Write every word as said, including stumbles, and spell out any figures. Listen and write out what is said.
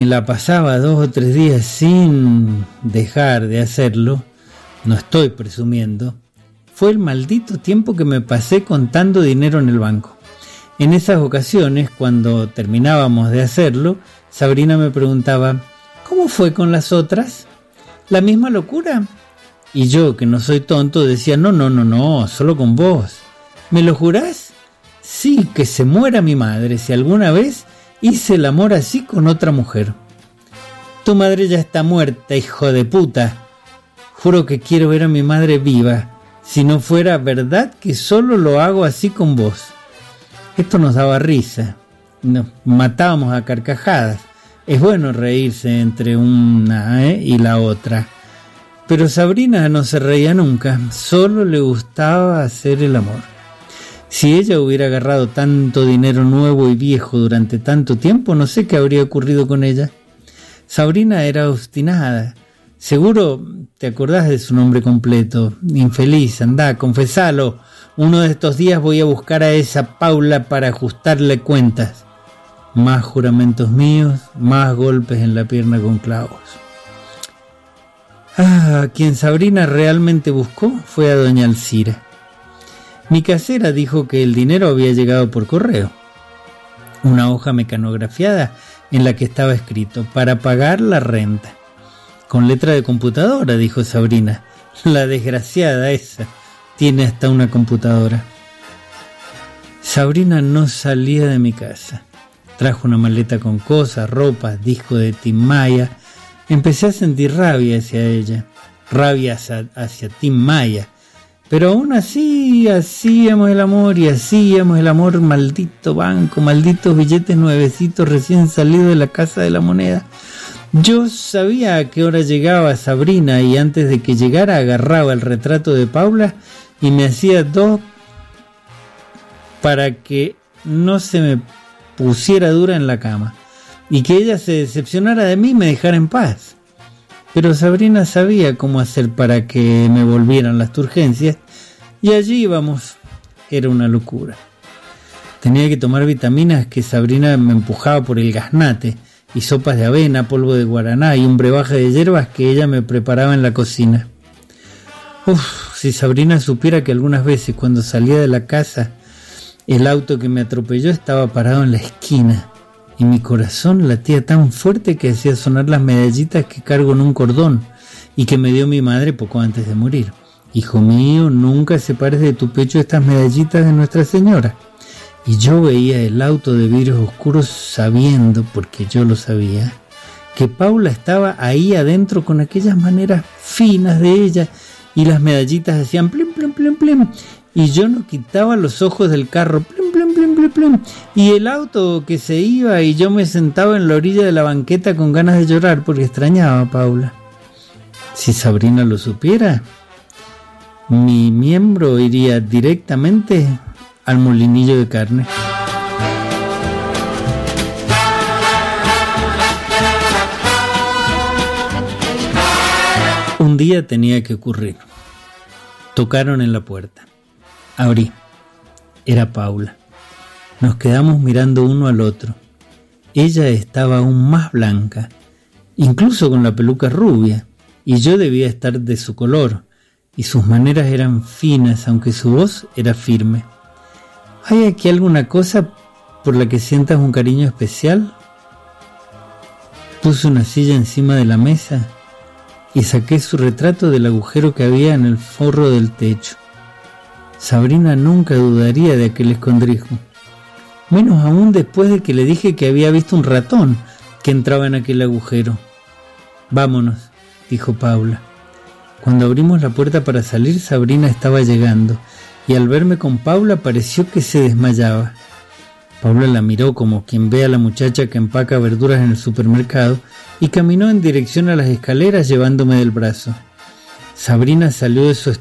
la pasaba dos o tres días sin dejar de hacerlo, no estoy presumiendo, fue el maldito tiempo que me pasé contando dinero en el banco. En esas ocasiones, cuando terminábamos de hacerlo, Sabrina me preguntaba, ¿cómo fue con las otras? ¿La misma locura? Y yo, que no soy tonto, decía, no, no, no, no, solo con vos. ¿Me lo jurás? Sí, que se muera mi madre si alguna vez hice el amor así con otra mujer. Tu madre ya está muerta, hijo de puta. Juro que quiero ver a mi madre viva, si no fuera verdad que solo lo hago así con vos. Esto nos daba risa, nos matábamos a carcajadas. Es bueno reírse entre una ¿eh? y la otra. Pero Sabrina no se reía nunca, solo le gustaba hacer el amor. Si ella hubiera agarrado tanto dinero nuevo y viejo durante tanto tiempo, no sé qué habría ocurrido con ella. Sabrina era obstinada. Seguro te acordás de su nombre completo. Infeliz, andá, confesalo. Uno de estos días voy a buscar a esa Paula para ajustarle cuentas. Más juramentos míos, más golpes en la pierna con clavos. Ah, quien Sabrina realmente buscó fue a doña Alcira. Mi casera dijo que el dinero había llegado por correo. Una hoja mecanografiada en la que estaba escrito, para pagar la renta. Con letra de computadora, dijo Sabrina. La desgraciada esa tiene hasta una computadora. Sabrina no salía de mi casa. Trajo una maleta con cosas, ropas, disco de Tim Maya. Empecé a sentir rabia hacia ella, rabia hacia, hacia Tim Maya. Pero aún así hacíamos el amor y hacíamos el amor, maldito banco, malditos billetes nuevecitos recién salidos de la Casa de la Moneda. Yo sabía a qué hora llegaba Sabrina y antes de que llegara agarraba el retrato de Paula y me hacía dos para que no se me pusiera dura en la cama y que ella se decepcionara de mí y me dejara en paz. Pero Sabrina sabía cómo hacer para que me volvieran las turgencias y allí íbamos. Era una locura. Tenía que tomar vitaminas que Sabrina me empujaba por el gaznate y sopas de avena, polvo de guaraná y un brebaje de hierbas que ella me preparaba en la cocina. Uf, si Sabrina supiera que algunas veces cuando salía de la casa el auto que me atropelló estaba parado en la esquina y mi corazón latía tan fuerte que hacía sonar las medallitas que cargo en un cordón y que me dio mi madre poco antes de morir. Hijo mío, nunca separes de tu pecho estas medallitas de Nuestra Señora. Y yo veía el auto de vidrios oscuros sabiendo, porque yo lo sabía, que Paula estaba ahí adentro con aquellas maneras finas de ella y las medallitas hacían plim, plim, plim, plim. Y yo no quitaba los ojos del carro, plim, plim, plim, plim, plim. Y el auto que se iba y yo me sentaba en la orilla de la banqueta con ganas de llorar porque extrañaba a Paula. Si Sabrina lo supiera, mi miembro iría directamente al molinillo de carne. Un día tenía que ocurrir. Tocaron en la puerta. Abrí. Era Paula. Nos quedamos mirando uno al otro. Ella estaba aún más blanca, incluso con la peluca rubia, y yo debía estar de su color, y sus maneras eran finas, aunque su voz era firme. ¿Hay aquí alguna cosa por la que sientas un cariño especial? Puse una silla encima de la mesa y saqué su retrato del agujero que había en el forro del techo. Sabrina nunca dudaría de aquel escondrijo, menos aún después de que le dije que había visto un ratón que entraba en aquel agujero. Vámonos, dijo Paula. Cuando abrimos la puerta para salir, Sabrina estaba llegando, y al verme con Paula pareció que se desmayaba. Paula la miró como quien ve a la muchacha que empaca verduras en el supermercado y caminó en dirección a las escaleras llevándome del brazo. Sabrina salió de su